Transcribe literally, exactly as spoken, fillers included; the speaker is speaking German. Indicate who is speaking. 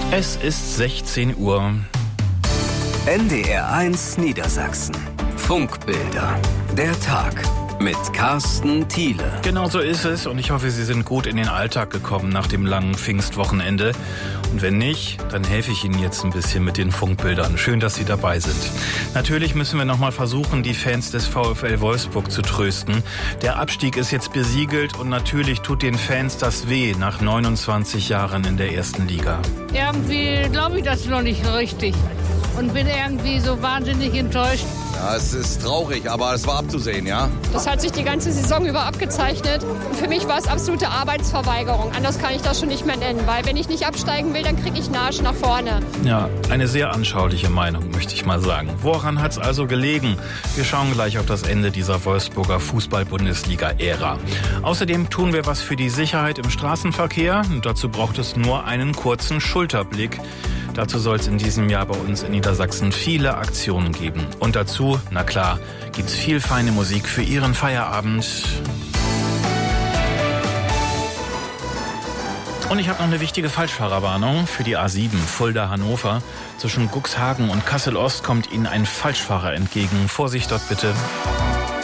Speaker 1: Es ist sechzehn Uhr.
Speaker 2: N D R eins Niedersachsen. Funkbilder. Der Tag mit Carsten Thiele.
Speaker 1: Genau so ist es und ich hoffe, Sie sind gut in den Alltag gekommen nach dem langen Pfingstwochenende. Und wenn nicht, dann helfe ich Ihnen jetzt ein bisschen mit den Funkbildern. Schön, dass Sie dabei sind. Natürlich müssen wir noch mal versuchen, die Fans des VfL Wolfsburg zu trösten. Der Abstieg ist jetzt besiegelt und natürlich tut den Fans das weh nach neunundzwanzig Jahren in der ersten Liga.
Speaker 3: Irgendwie glaube ich das noch nicht richtig und bin irgendwie so wahnsinnig enttäuscht.
Speaker 4: Ja, es ist traurig, aber es war abzusehen, ja.
Speaker 5: Das hat sich die ganze Saison über abgezeichnet. Und für mich war es absolute Arbeitsverweigerung. Anders kann ich das schon nicht mehr nennen, weil wenn ich nicht absteigen will, dann kriege ich einen Arsch nach vorne.
Speaker 1: Ja, eine sehr anschauliche Meinung, möchte ich mal sagen. Woran hat es also gelegen? Wir schauen gleich auf das Ende dieser Wolfsburger Fußball-Bundesliga-Ära. Außerdem tun wir was für die Sicherheit im Straßenverkehr. Und dazu braucht es nur einen kurzen Schulterblick. Dazu soll es in diesem Jahr bei uns in Niedersachsen viele Aktionen geben. Und dazu, na klar, gibt's viel feine Musik für Ihren Feierabend. Und ich habe noch eine wichtige Falschfahrerwarnung für die A sieben Fulda-Hannover. Zwischen Cuxhagen und Kassel-Ost kommt Ihnen ein Falschfahrer entgegen. Vorsicht dort bitte.